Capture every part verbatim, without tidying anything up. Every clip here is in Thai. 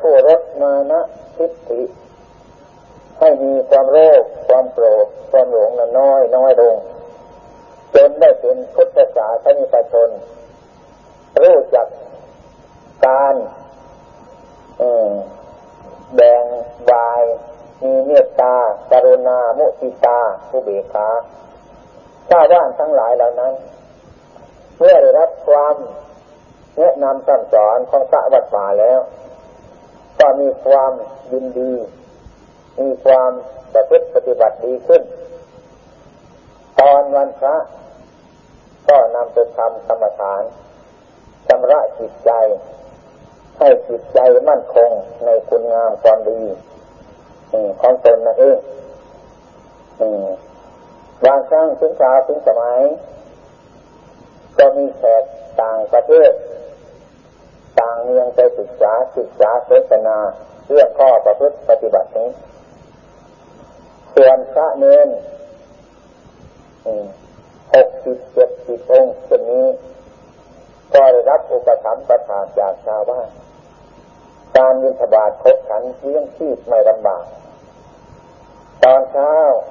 ผู้ลดมานะทิฏฐิให้มีความโลภความโกรธความหลงนั้นน้อยน้อยลงจนได้เป็นพุทธศาสนิกชนรู้จักการแบ่งบายมีเมตตากรุณามุทิตาอุเบกขาชาวบ้านทั้งหลายเหล่านั้นเมื่อได้รับความแนะนำสั่งสอนของพระวัดป่าแล้วก็มีความยินดีมีความประพฤติปฏิบัติดีขึ้นตอนวันพระก็นำไปทำกรรมฐานชำระจิตใจให้จิตใจมั่นคงในคุณงามความดีของตนนั่นเองบางครั้งถึงคราวถึงสมัยก็มีแขกต่างประเทศต่างเมืองไปศึกษาศึกษาเทศนาเรื่องข้อประพฤติปฏิบัตินี้ส่วนพระเนรหกสิบเจ็ดสิบองค์เช่นนี้ก็ได้รับอุปถัมภ์ประทานจากชาวบ้านการบิณฑบาตคบฉันเลี้ยงชีพไม่ลำบากตอนเช้า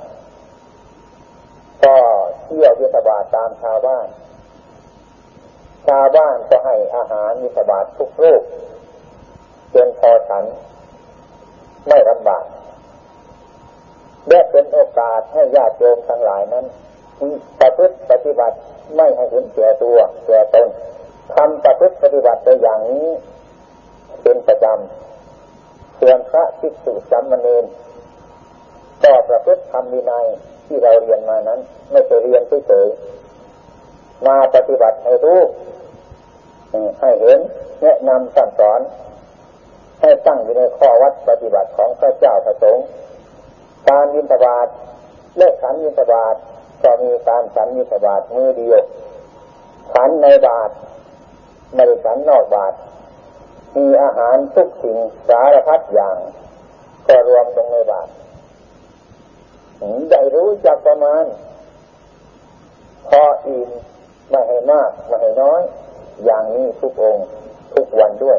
ก็เที่ยวบิณฑบาตตามชาวบ้านชาวบ้านก็ให้อาหารบิณฑบาตทุกรูปจนพอฉันไม่ลำบากและเป็นโอกาสให้ญาติโยมทั้งหลายนั้นประพฤติปฏิบัติไม่ให้เห็นแก่ตัวแก่ตนทำประพฤติปฏิบัติไปอย่างนี้เป็นประจำส่วนพระภิกษุสามเณรก็ประพฤติธรรมวินัยที่เราเรียนมานั้นไม่ใช่เรียนเฉยๆมาปฏิบัติให้รู้ให้เห็นแนะนำสั่งสอนให้ตั้งอยู่ในข้อวัดปฏิบัติของพระเจ้าพระสงฆ์การบิณฑบาตและฉันบิณฑบาตก็มีการฉันบิณฑบาตมือเดียวฉันในบาตรไม่ได้ฉันนอกบาตรมีอาหารทุกสิ่งสารพัดอย่างก็รวมลงในบาตรได้รู้จักประมาณพออิ่มไม่ให้มากไม่ให้น้อยอย่างนี้ทุกองค์ทุกวันด้วย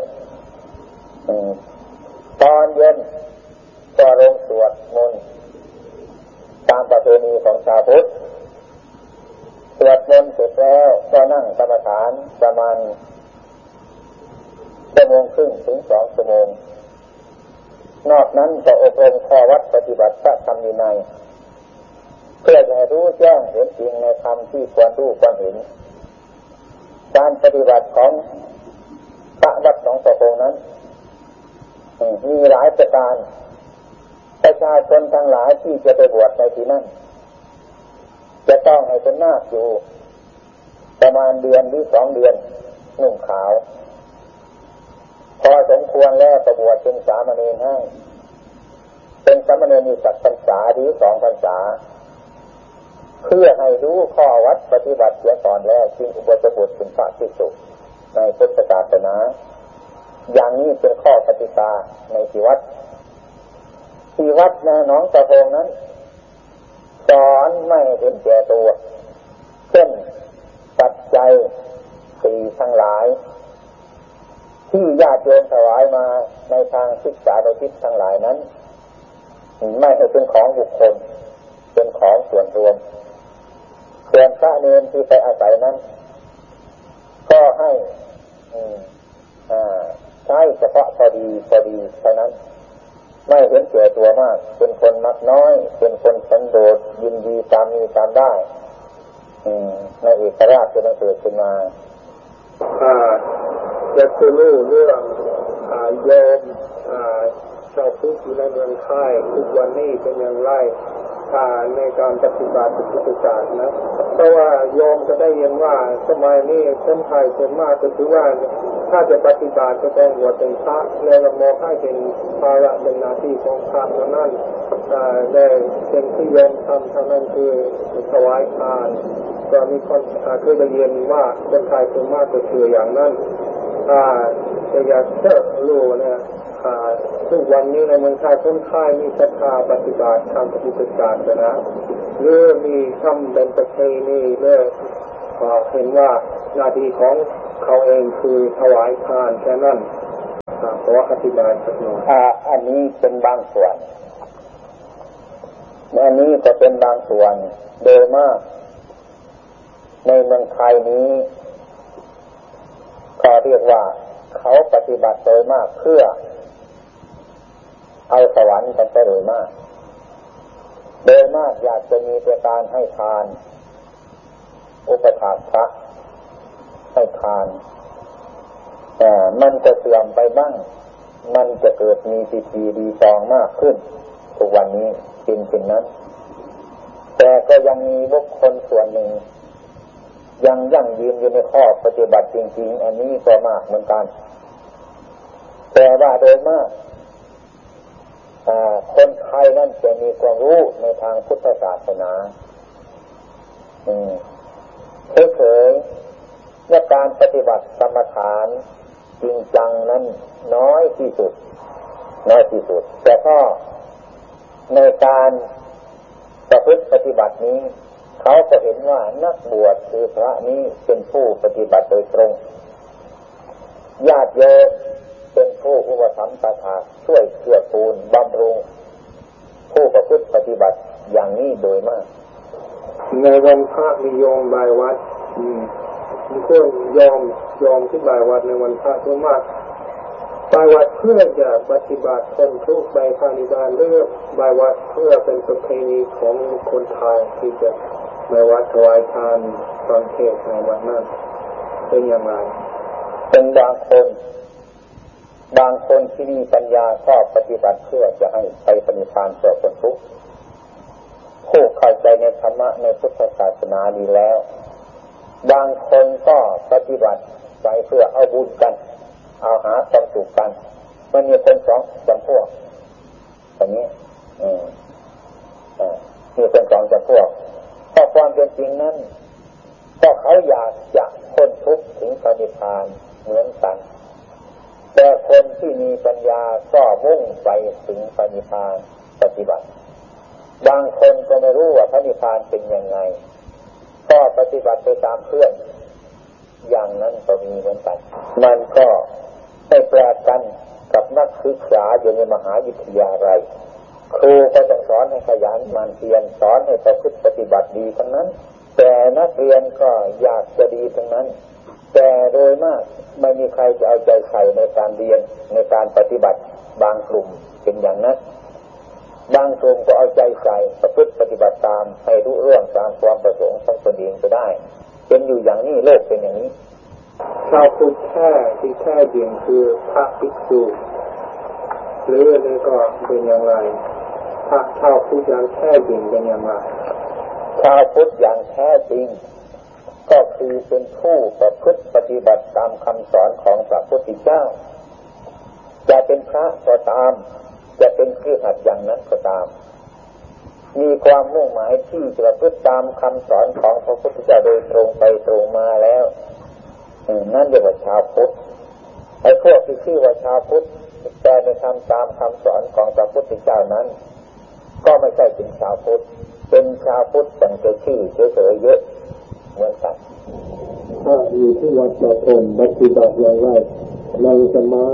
ตอนเย็นก็ลงสวดมนต์ตามประเพณีของชาวพุทธสวดมนต์เสร็จแล้วก็นั่งกรรมฐานประมาณชั่วโมงครึ่งถึงสองชั่วโมงนอกนั้นก็อบรมข้อวัดปฏิบัติพระธรรมวินัยเพื่อจะให้รู้แจ้งเห็นจริงในธรรมที่ควรรู้ควรเห็นการปฏิบัติของพระวัดหนองตะโกนั้นมีหลายประการประชาชนทั้งหลายที่จะไปบวชในที่นั้นจะต้องให้เป็นนาคอยู่ประมาณเดือนหรือสองเดือนนุ่งขาวพอสมควรแล้วประบวชเป็นสามเณรให้เป็นสามเณรมีสักพรรษาหรือสองพรรษาเพื่อให้รู้ข้อวัดปฏิบัติเสียก่อนแล้วจึงอุปสมบทเป็นพระภิกษุในพุทธศาสนาอย่างนี้เป็นข้อกติกาในที่วัดที่วัดในหนองตะโพงนั้นสอนไม่เห็นแก่ตัวเช่นปัจจัยสี่ทั้งหลายที่ญาติโยมถวายมาในทางศึกษาโดยทิศทั้งหลายนั้นไม่ให้เป็นของบุคคลเป็นของส่วนรวมส่วนพระเนรที่ไปอาศัยนั้นก็ให้ใช้เฉพาะพอดีพอดีเท่านั้นไม่เห็นแก่ตัวมากเป็นคนมักน้อยเป็นคนสันโดษยินดีตามมีตามได้ในเอกราชจะต้องเกิดขึ้นมาอยากจะรู้เรื่องโยมชาวพุทธอยู่ในเมืองไทยทุกวันนี้เป็นอย่างไรในการปฏิบัติพุทธศาสนานะเพราะว่าโยมจะได้ยินว่าสมัยนี้คนไทยส่วนมากก็คือว่าถ้าจะปฏิบัติก็ต้องบวชเป็นพระแล้วมองให้เป็นภาระเป็นหน้าที่ของพระเท่านั้นแต่เป็นที่โยมทำเท่านั้นคือถวายทานก็มีคนเคยได้ยินว่าคนไทยส่วนมากก็เชื่ออย่างนั้นแต่อยากจะรู้เนี่ยทุกวันนี้ในเมืองไทยคนไทยมีศรัทธาปฏิบัติทำพุทธศาสนาหรือมีทำเป็นประเพณีเรื่อเห็นว่าหน้าที่ของเขาเองคือถวายทานแค่นั้นขออธิบายสักหน่อยอ่าอันนี้เป็นบางส่วนอันนี้ก็เป็นบางส่วนโดยมากในเมืองไทยนี้ก็เรียกว่าเขาปฏิบัติโดยมากเพื่อเอาสวรรค์กันไปโดยมากโดยมากอยากจะมีแต่การให้ทานอุปถากพระให้ทานแต่มันจะเสื่อมไปบ้างมันจะเกิดมีพิธีดีตองมากขึ้นทุกวันนี้เป็นเช่นนั้นแต่ก็ยังมีบุคคลส่วนหนึ่งยังยั่งยืนอยู่ในข้อปฏิบัติจริงๆอันนี้ก็มากเหมือนกันแต่ว่าโดยมากคนไทยนั่นจะมีความรู้ในทางพุทธศาสนาเฉยๆว่าการปฏิบัติกรรมฐานจริงจังนั้นน้อยที่สุดน้อยที่สุดแต่ก็ในการประพฤติปฏิบัตินี้เขาก็เห็นว่านักบวชคือพระนี้เป็นผู้ปฏิบัติโดยตรงญาติโยมเป็นผู้อุปถัมภ์ประทานช่วยเกื้อกูลบำรุงผู้ประพฤติปฏิบัติอย่างนี้โดยมากในวันพระมีโยมบายวัดมีเพื่อนยอมยอมที่บายวัดในวันพระทั่วมากบายวัดเพื่อจะปฏิบัติคนทุกข์ไปภายในบ้านเลือกบายวัดเพื่อเป็นประเพณีของคนไทยที่จะบายวัดถวายทานฟังเทศน์ในวันนั้นเป็นอย่างไรเป็นบางคนบางคนที่มีปัญญาชอบปฏิบัติเพื่อจะให้ไปปฏิบัติต่อคนทุกข์ผู้เข้าใจในธรรมะในพุทธศาสนาดีแล้วบางคนก็ปฏิบัติไปเพื่อเอาบุญกันเอาหาความสุขกันมันมีคนสองจำพวกอย่างนี้อืมอ่ามีคนสองจำพวกเพราะความเป็นจริงนั้นก็เขาอยากจะพ้นทุกข์ถึงพระนิพพานเหมือนกันแต่คนที่มีปัญญาก็มุ่งไปถึงพระนิพพานปฏิบัติบางคนก็ไม่รู้ว่าพระนิพพานเป็นยังไงก็ปฏิบัติไปตามเพื่อนอย่างนั้นก็มีเหมือนกันมันก็ไม่แปลกกันกับนักศึกษาอยู่ในมหาวิทยาลัยครูก็จะสอนให้ขยันหมั่นเพียรสอนให้ประพฤติปฏิบัติดีทั้งนั้นแต่นักเรียนก็อยากจะดีทั้งนั้นแต่โดยมากไม่มีใครจะเอาใจใส่ในการเรียนในการปฏิบัติบางกลุ่มเป็นอย่างนั้นบางกลุ่มก็เอาใจใส่ประพฤติปฏิบัติตามให้รู้เรื่องตามความประสงค์ของตนเองก็ได้เป็นอยู่อย่างนี้โลกเป็นอย่างนี้ชาวพุทธแท้ที่แท้จริงคือพระภิกษุหรืออะไรก็เป็นอย่างไรพระชาวพุทธอย่างแท้จริงเป็นอย่างไรชาวพุทธอย่างแท้จริงก็คือเป็นผู้ประพฤติปฏิบัติตามคำสอนของพระพุทธเจ้าจะเป็นพระก็ตามจะเป็นคฤหัสถ์อย่างนั้นก็ตามมีความมุ่งหมายที่จะประพฤติตามคำสอนของพระพุทธเจ้าโดยตรงไปตรงมาแล้วนั่นเรียกว่าชาวพุทธไอ้พวกที่ชื่อว่าชาวพุทธแต่ไม่ทำตามคำสอนของพระพุทธเจ้านั้นก็ไม่ใช่เป็นชาวพุทธเป็นชาวพุทธแต่ชื่อเฉยๆเยอะเหมือนกันถ้าอยู่ที่วัดประพรมปฏิบัติอย่างไรในสมา